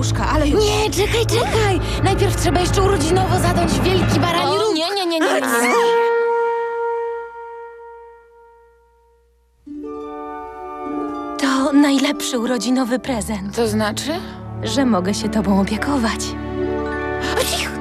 łóżka, ale już... Nie, czekaj! Najpierw trzeba jeszcze urodzinowo zadać wielki barani róg. Nie. To najlepszy urodzinowy prezent, To znaczy? że mogę się tobą opiekować. Cicho!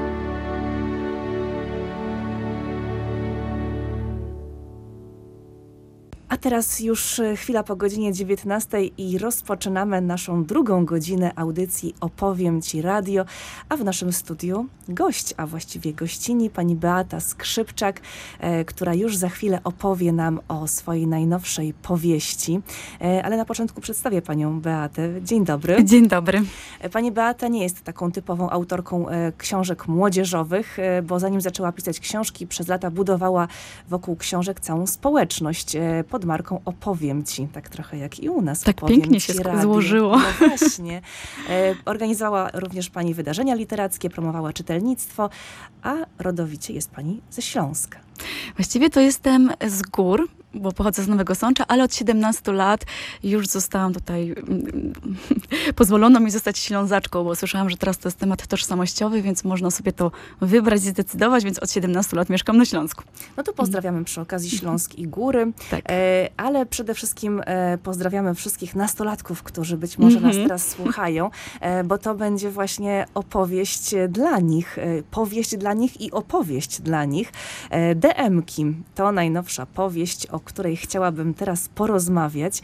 A teraz już chwila po godzinie 19 i rozpoczynamy naszą drugą godzinę audycji Opowiem Ci Radio, a w naszym studiu gość, a właściwie gościni, pani Beata Skrzypczak, która już za chwilę opowie nam o swojej najnowszej powieści. Ale na początku przedstawię panią Beatę. Dzień dobry. Dzień dobry. Pani Beata nie jest taką typową autorką książek młodzieżowych, bo zanim zaczęła pisać książki, przez lata budowała wokół książek całą społeczność pod marką Opowiem Ci, tak trochę jak i u nas. Tak Opowiem pięknie Ci się Radio. złożyło. No właśnie. Organizowała również pani wydarzenia literackie, promowała czytelnictwo, a rodowicie jest pani ze Śląska. Właściwie to jestem z gór, bo pochodzę z Nowego Sącza, ale od 17 lat już zostałam tutaj, pozwolono mi zostać Ślązaczką, bo słyszałam, że teraz to jest temat tożsamościowy, więc można sobie to wybrać i zdecydować, więc od 17 lat mieszkam na Śląsku. No to pozdrawiamy przy okazji Śląsk i Góry, Tak. ale przede wszystkim pozdrawiamy wszystkich nastolatków, którzy być może nas teraz słuchają, bo to będzie właśnie opowieść dla nich, powieść dla nich i opowieść dla nich. DM-ki to najnowsza powieść, o której chciałabym teraz porozmawiać.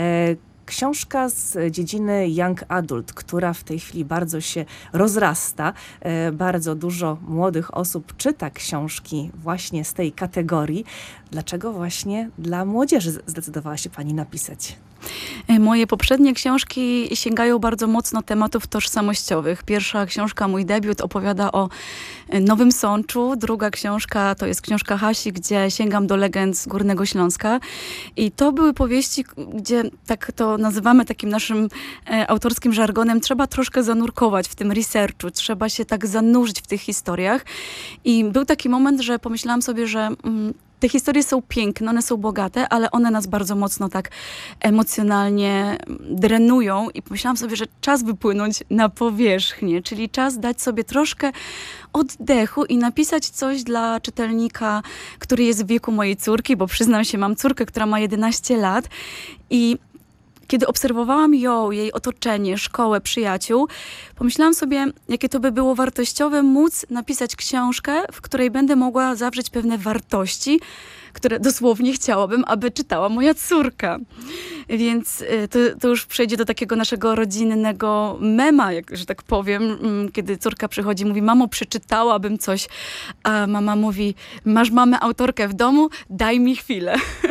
Książka z dziedziny Young Adult, która w tej chwili bardzo się rozrasta. Bardzo dużo młodych osób czyta książki właśnie z tej kategorii. Dlaczego właśnie dla młodzieży zdecydowała się pani napisać? Moje poprzednie książki sięgają bardzo mocno tematów tożsamościowych. Pierwsza książka, mój debiut, opowiada o Nowym Sączu. Druga książka to jest książka Hasi, gdzie sięgam do legend z Górnego Śląska. I to były powieści, gdzie tak to nazywamy takim naszym autorskim żargonem, trzeba troszkę zanurkować w tym researchu, trzeba się tak zanurzyć w tych historiach. I był taki moment, że pomyślałam sobie, że te historie są piękne, one są bogate, ale one nas bardzo mocno tak emocjonalnie drenują i pomyślałam sobie, że czas wypłynąć na powierzchnię, czyli czas dać sobie troszkę oddechu i napisać coś dla czytelnika, który jest w wieku mojej córki, bo przyznam się, mam córkę, która ma 11 lat i kiedy obserwowałam ją, jej otoczenie, szkołę, przyjaciół, pomyślałam sobie, jakie to by było wartościowe móc napisać książkę, w której będę mogła zawrzeć pewne wartości, które dosłownie chciałabym, aby czytała moja córka. Więc to już przejdzie do takiego naszego rodzinnego mema, że tak powiem, kiedy córka przychodzi i mówi, mamo, przeczytałabym coś, a mama mówi, masz mamę autorkę w domu, daj mi chwilę.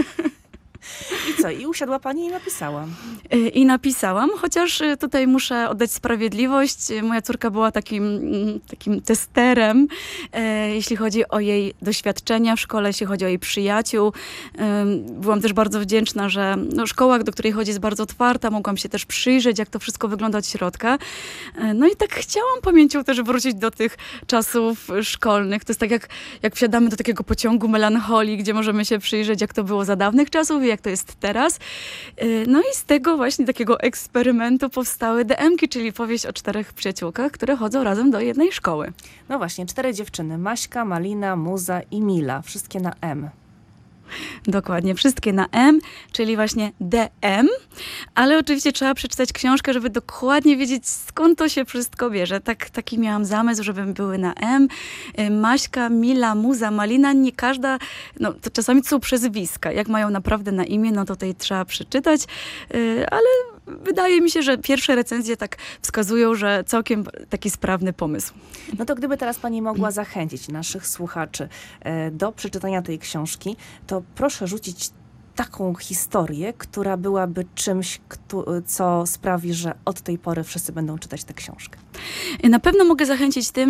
I co? I usiadła pani i napisała. I napisałam, chociaż tutaj muszę oddać sprawiedliwość. Moja córka była takim testerem, jeśli chodzi o jej doświadczenia w szkole, jeśli chodzi o jej przyjaciół. Byłam też bardzo wdzięczna, że szkoła, do której chodzi, jest bardzo otwarta. Mogłam się też przyjrzeć, jak to wszystko wygląda od środka. No i tak chciałam pamięcią też wrócić do tych czasów szkolnych. To jest tak, jak wsiadamy do takiego pociągu melancholii, gdzie możemy się przyjrzeć, jak to było za dawnych czasów i jak to jest teraz. No i z tego właśnie takiego eksperymentu powstały DM-ki, czyli powieść o 4 przyjaciółkach, które chodzą razem do jednej szkoły. No właśnie, 4 dziewczyny. Maśka, Malina, Muza i Mila. Wszystkie na M. Dokładnie, wszystkie na M, czyli właśnie DM, ale oczywiście trzeba przeczytać książkę, żeby dokładnie wiedzieć, skąd to się wszystko bierze. Taki miałam zamysł, żeby były na M. Maśka, Mila, Muza, Malina, nie każda, no to czasami to są przezwiska. Jak mają naprawdę na imię, no to tutaj trzeba przeczytać, ale wydaje mi się, że pierwsze recenzje tak wskazują, że całkiem taki sprawny pomysł. No to gdyby teraz pani mogła zachęcić naszych słuchaczy do przeczytania tej książki, to proszę rzucić taką historię, która byłaby czymś, co sprawi, że od tej pory wszyscy będą czytać tę książkę. Na pewno mogę zachęcić tym,